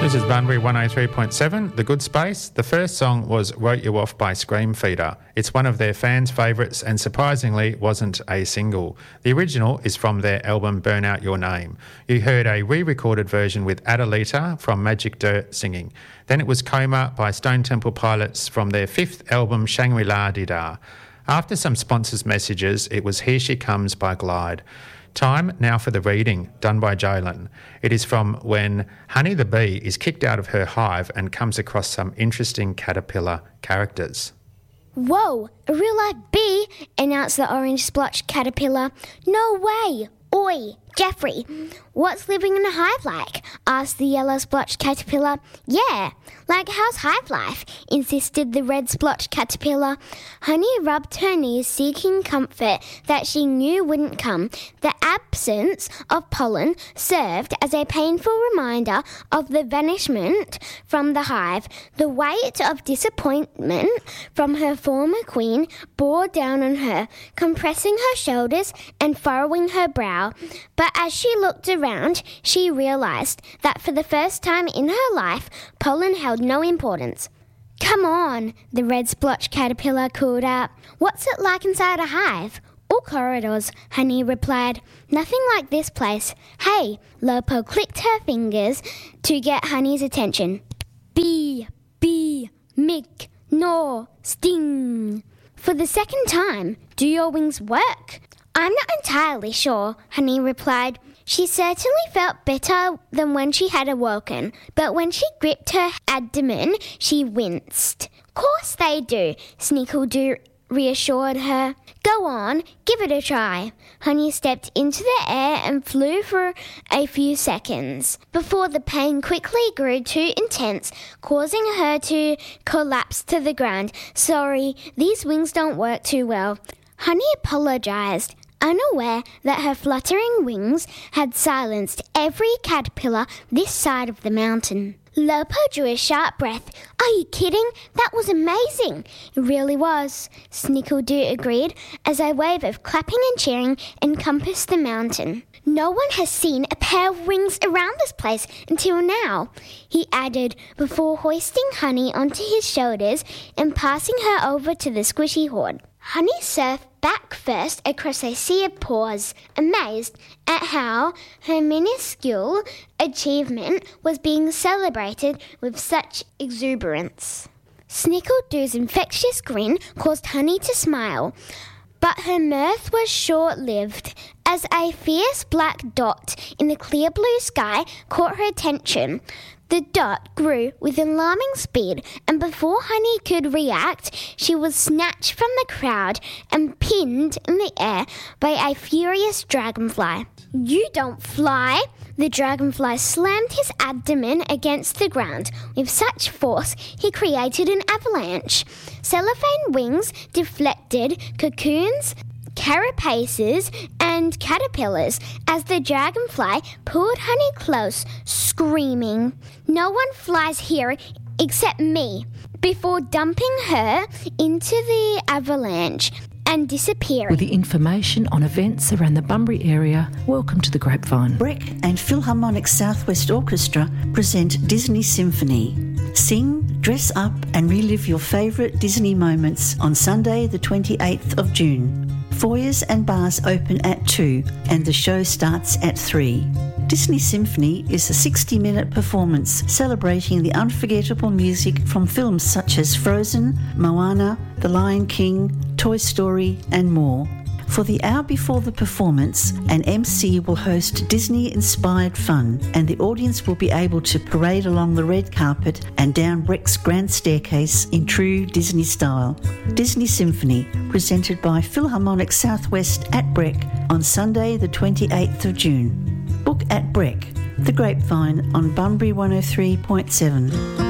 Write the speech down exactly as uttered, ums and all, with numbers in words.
This is Bunbury one oh three point seven, The Good Space. The first song was Wrote You Off by Scream Feeder. It's one of their fans' favourites and surprisingly wasn't a single. The original is from their album Burn Out Your Name. You heard a re-recorded version with Adelita from Magic Dirt singing. Then it was Coma by Stone Temple Pilots from their fifth album Shangri-La Di-Da. After some sponsors' messages, it was Here She Comes by Glide. Time now for the reading, done by Jalen. It is from when Honey the Bee is kicked out of her hive and comes across some interesting caterpillar characters. Whoa, a real-life bee, announced the orange splotched caterpillar. No way! Oi, Jeffrey, what's living in a hive like? Asked the yellow splotched caterpillar. Yeah, like how's hive life? Insisted the red splotched caterpillar. Honey rubbed her knees, seeking comfort that she knew wouldn't come. The absence of pollen served as a painful reminder of the vanishment from the hive. The weight of disappointment from her former queen bore down on her, compressing her shoulders and furrowing her brow. But as she looked around, she realised that for the first time in her life, pollen held no importance. Come on, the red splotched caterpillar called out. What's it like inside a hive? All corridors, Honey replied. Nothing like this place. Hey, Lopo clicked her fingers to get Honey's attention. Bee, bee, mick, gnaw, sting. For the second time, do your wings work? I'm not entirely sure, Honey replied. She certainly felt better than when she had awoken, but when she gripped her abdomen, she winced. Course they do, Snickledoo reassured her. Go on, give it a try. Honey stepped into the air and flew for a few seconds before the pain quickly grew too intense, causing her to collapse to the ground. Sorry, these wings don't work too well. Honey apologised, unaware that her fluttering wings had silenced every caterpillar this side of the mountain. Lopo drew a sharp breath. Are you kidding? That was amazing. It really was, Snickledoo agreed as a wave of clapping and cheering encompassed the mountain. No one has seen a pair of wings around this place until now, he added before hoisting Honey onto his shoulders and passing her over to the squishy horde. Honey surfed back first across a sea of paws, amazed at how her minuscule achievement was being celebrated with such exuberance. Snickledoo's infectious grin caused Honey to smile, but her mirth was short-lived as a fierce black dot in the clear blue sky caught her attention. The dot grew with alarming speed, and before Honey could react, she was snatched from the crowd and pinned in the air by a furious dragonfly. You don't fly! The dragonfly slammed his abdomen against the ground. With such force, he created an avalanche. Cellophane wings deflected cocoons, carapaces and caterpillars as the dragonfly pulled Honey close, screaming, "No one flies here except me," before dumping her into the avalanche and disappearing. With the information on events around the Bunbury area, welcome to the Grapevine. Breck and Philharmonic Southwest Orchestra present Disney Symphony. Sing, dress up and relive your favourite Disney moments on Sunday the twenty-eighth of June. Foyers and bars open at two and the show starts at three. Disney Symphony is a sixty-minute performance celebrating the unforgettable music from films such as Frozen, Moana, The Lion King, Toy Story and more. For the hour before the performance, an M C will host Disney-inspired fun and the audience will be able to parade along the red carpet and down Breck's grand staircase in true Disney style. Disney Symphony, presented by Philharmonic Southwest at Breck on Sunday the twenty-eighth of June. Book at Breck, The Grapevine on Bunbury one oh three point seven.